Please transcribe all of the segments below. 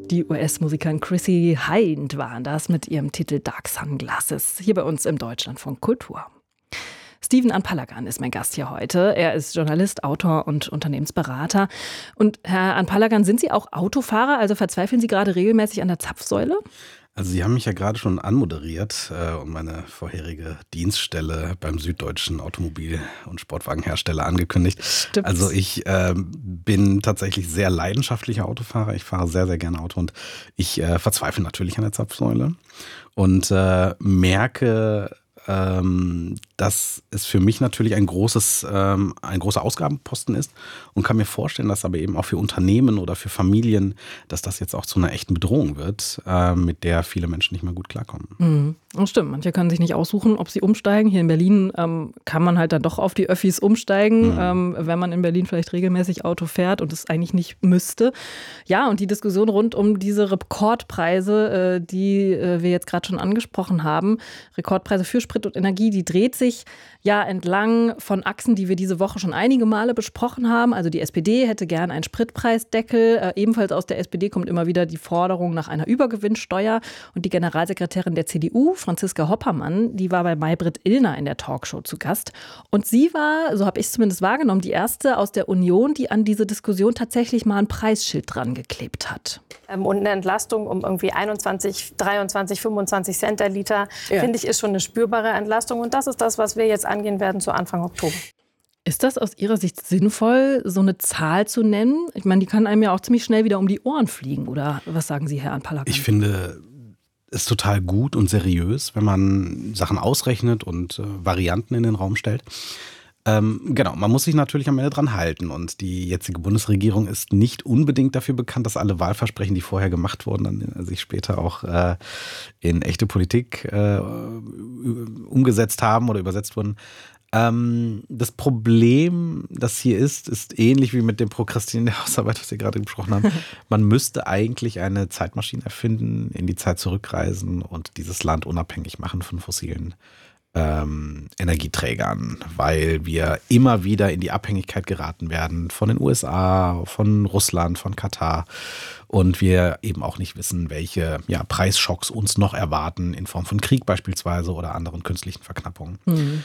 Die US-Musikerin Chrissy Hynde waren das mit ihrem Titel Dark Sunglasses, hier bei uns im Deutschlandfunk Kultur. Steven Anpalagan ist mein Gast hier heute. Er ist Journalist, Autor und Unternehmensberater. Und Herr Anpalagan, sind Sie auch Autofahrer? Also verzweifeln Sie gerade regelmäßig an der Zapfsäule? Also Sie haben mich ja gerade schon anmoderiert und meine vorherige Dienststelle beim süddeutschen Automobil- und Sportwagenhersteller angekündigt. Stimmt. Also ich bin tatsächlich sehr leidenschaftlicher Autofahrer. Ich fahre sehr, sehr gerne Auto und ich verzweifle natürlich an der Zapfsäule und merke, dass es für mich natürlich ein großer Ausgabenposten ist und kann mir vorstellen, dass aber eben auch für Unternehmen oder für Familien, dass das jetzt auch zu einer echten Bedrohung wird, mit der viele Menschen nicht mehr gut klarkommen. Mhm. Das stimmt, manche können sich nicht aussuchen, ob sie umsteigen. Hier in Berlin kann man halt dann doch auf die Öffis umsteigen, wenn man in Berlin vielleicht regelmäßig Auto fährt und es eigentlich nicht müsste. Ja, und die Diskussion rund um diese Rekordpreise, die wir jetzt gerade schon angesprochen haben, Rekordpreise für Sprit und Energie, die dreht sich ja entlang von Achsen, die wir diese Woche schon einige Male besprochen haben. Also die SPD hätte gern einen Spritpreisdeckel. Ebenfalls aus der SPD kommt immer wieder die Forderung nach einer Übergewinnsteuer. Und die Generalsekretärin der CDU, Franziska Hoppermann, die war bei Maybrit Illner in der Talkshow zu Gast. Und sie war, so habe ich es zumindest wahrgenommen, die erste aus der Union, die an diese Diskussion tatsächlich mal ein Preisschild dran geklebt hat. Und eine Entlastung um irgendwie 21, 23, 25 Cent der Liter, finde ich, ist schon eine spürbare Entlastung. Und das ist das, was wir jetzt angehen werden zu Anfang Oktober. Ist das aus Ihrer Sicht sinnvoll, so eine Zahl zu nennen? Ich meine, die kann einem ja auch ziemlich schnell wieder um die Ohren fliegen. Oder was sagen Sie, Herr Anpalagan? Ich finde es total gut und seriös, wenn man Sachen ausrechnet und Varianten in den Raum stellt. Genau, man muss sich natürlich am Ende dran halten und die jetzige Bundesregierung ist nicht unbedingt dafür bekannt, dass alle Wahlversprechen, die vorher gemacht wurden, dann sich später auch in echte Politik umgesetzt haben oder übersetzt wurden. Das Problem, das hier ist ähnlich wie mit dem Prokrastinieren der Hausarbeit, was wir gerade besprochen haben. Man müsste eigentlich eine Zeitmaschine erfinden, in die Zeit zurückreisen und dieses Land unabhängig machen von fossilen Energieträgern, weil wir immer wieder in die Abhängigkeit geraten werden von den USA, von Russland, von Katar und wir eben auch nicht wissen, welche Preisschocks uns noch erwarten in Form von Krieg beispielsweise oder anderen künstlichen Verknappungen.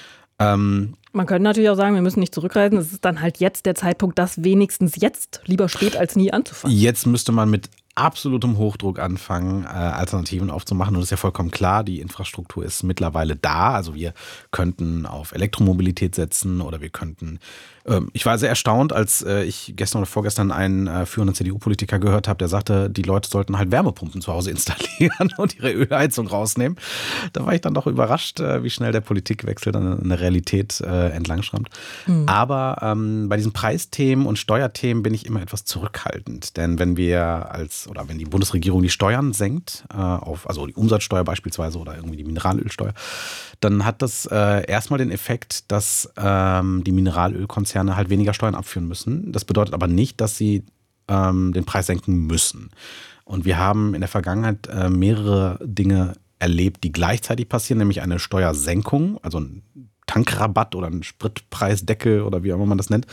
Man könnte natürlich auch sagen, wir müssen nicht zurückreisen. Es ist dann halt jetzt der Zeitpunkt, das wenigstens jetzt lieber spät als nie anzufangen. Jetzt müsste man mit absolutem Hochdruck anfangen, Alternativen aufzumachen. Und das ist ja vollkommen klar, die Infrastruktur ist mittlerweile da. Also wir könnten auf Elektromobilität setzen oder wir könnten, ich war sehr erstaunt, als ich gestern oder vorgestern einen führenden CDU-Politiker gehört habe, der sagte, die Leute sollten halt Wärmepumpen zu Hause installieren und ihre Ölheizung rausnehmen. Da war ich dann doch überrascht, wie schnell der Politikwechsel dann in der Realität entlangschrammt. Aber bei diesen Preisthemen und Steuerthemen bin ich immer etwas zurückhaltend. Denn wenn wir wenn die Bundesregierung die Steuern senkt, also die Umsatzsteuer beispielsweise oder irgendwie die Mineralölsteuer, dann hat das erstmal den Effekt, dass die Mineralölkonzerne halt weniger Steuern abführen müssen. Das bedeutet aber nicht, dass sie den Preis senken müssen. Und wir haben in der Vergangenheit mehrere Dinge erlebt, die gleichzeitig passieren, nämlich eine Steuersenkung, also ein Tankrabatt oder ein Spritpreisdeckel oder wie auch immer man das nennt.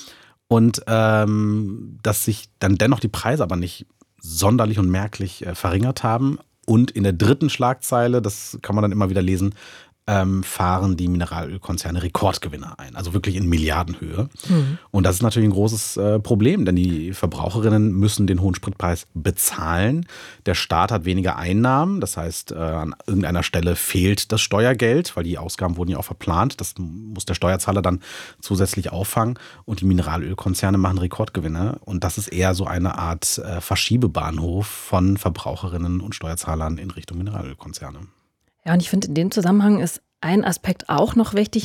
Und dass sich dann dennoch die Preise aber nicht sonderlich und merklich verringert haben. Und in der dritten Schlagzeile, das kann man dann immer wieder lesen, fahren die Mineralölkonzerne Rekordgewinne ein. Also wirklich in Milliardenhöhe. Und das ist natürlich ein großes Problem, denn die Verbraucherinnen müssen den hohen Spritpreis bezahlen. Der Staat hat weniger Einnahmen. Das heißt, an irgendeiner Stelle fehlt das Steuergeld, weil die Ausgaben wurden ja auch verplant. Das muss der Steuerzahler dann zusätzlich auffangen. Und die Mineralölkonzerne machen Rekordgewinne. Und das ist eher so eine Art Verschiebebahnhof von Verbraucherinnen und Steuerzahlern in Richtung Mineralölkonzerne. Ja, und ich finde, in dem Zusammenhang ist ein Aspekt auch noch wichtig,